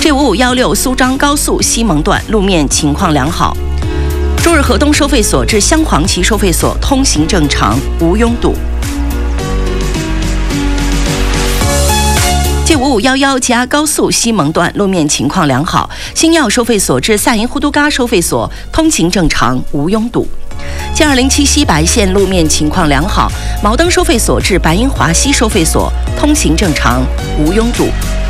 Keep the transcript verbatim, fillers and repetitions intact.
G 五五一六苏张高速西蒙段路面情况良好。周日河东收费所至镶黄旗收费所通行正常，无拥堵。G 五五一一加高速西蒙段路面情况良好，星耀收费所至萨银呼都嘎收费所通行正常，无拥堵。G 二零七西白线路面情况良好，毛登收费所至白银华西收费所通行正常，无拥堵。